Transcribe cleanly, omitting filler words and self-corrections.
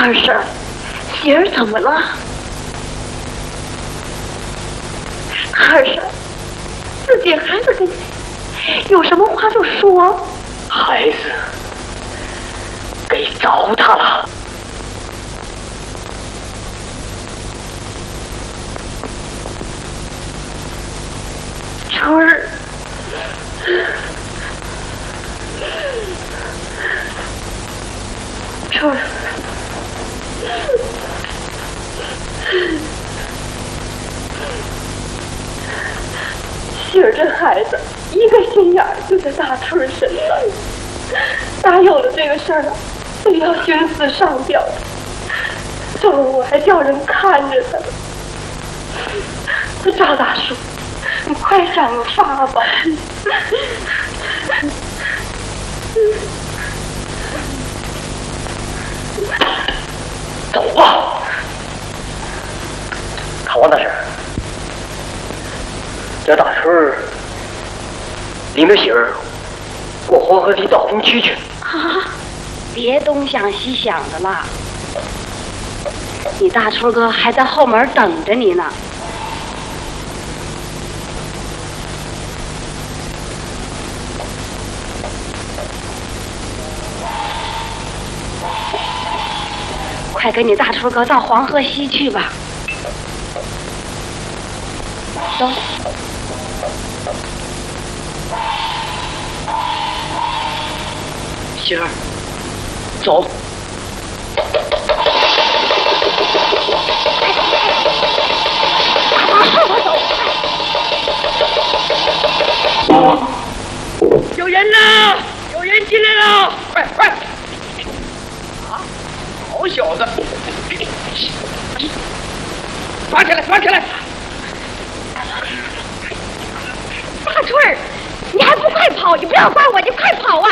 二婶，喜儿怎么了？二婶，自己孩子跟前有什么话就说。 孩子给糟蹋了。 春儿，春儿，喜儿这孩子一个心眼儿就在大春儿身上，打有了这个事儿啊，非要寻死上吊的。中午还叫人看着他呢。赵大叔，你快赏个法吧。 走吧，看王大婶，叫大春儿领着喜儿过黄河堤倒风区去。 啊！别东想西想的啦，你大春哥还在后门等着你呢。快跟你大春哥到黄河西去吧。走。 喜儿，走。 有人呐！有人进来了！快快！啊，好小子！抓起来！抓起来！ 大春儿，你还不快跑！你不要管我，你快跑啊！